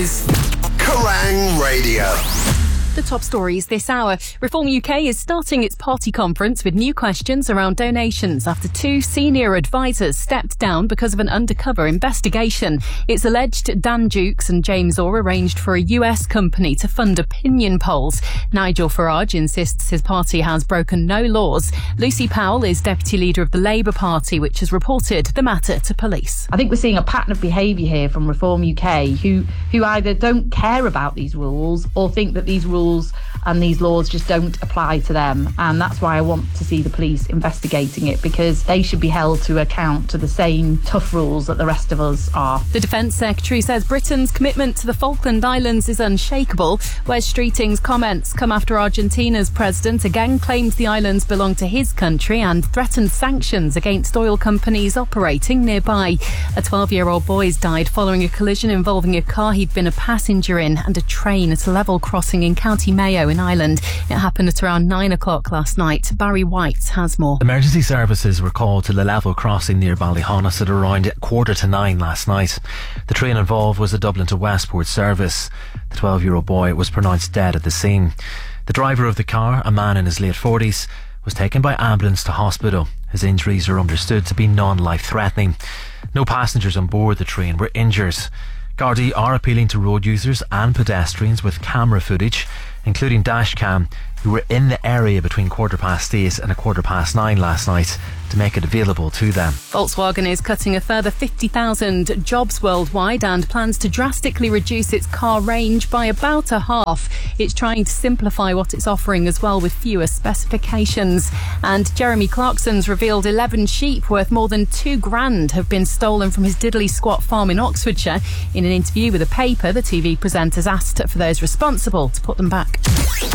is Kerrang Radio. The top stories this hour. Reform UK is starting its party conference with new questions around donations after two senior advisors stepped down because of an undercover investigation. It's alleged Dan Dukes and James Orr arranged for a US company to fund opinion polls. Nigel Farage insists his party has broken no laws. Lucy Powell is deputy leader of the Labour Party, which has reported the matter to police. I think we're seeing a pattern of behaviour here from Reform UK who either don't care about these rules or think that these rules and these laws just don't apply to them, and that's why I want to see the police investigating it, because they should be held to account to the same tough rules that the rest of us are. The Defence Secretary says Britain's commitment to the Falkland Islands is unshakable. Wes Streeting's comments come after Argentina's president again claims the islands belong to his country and threatened sanctions against oil companies operating nearby. A 12-year-old boy has died following a collision involving a car he'd been a passenger in and a train at a level crossing in County Mayo in Ireland. It happened at around 9 o'clock last night. Barry White has more. Emergency services were called to the level crossing near Ballyhonus at around 9:15 last night. The train involved was a Dublin to Westport service. The 12-year-old boy was pronounced dead at the scene. The driver of the car, a man in his late 40s, was taken by ambulance to hospital. His injuries are understood to be non-life-threatening. No passengers on board the train were injured. Gardaí are appealing to road users and pedestrians with camera footage, including dashcam, who were in the area between 8:15 and 9:15 last night, to make it available to them. Volkswagen is cutting a further 50,000 jobs worldwide and plans to drastically reduce its car range by about a half. It's trying to simplify what it's offering as well, with fewer specifications. And Jeremy Clarkson's revealed 11 sheep worth more than $2,000 have been stolen from his diddly squat farm in Oxfordshire. In an interview with a paper, the TV presenters asked for those responsible to put them back.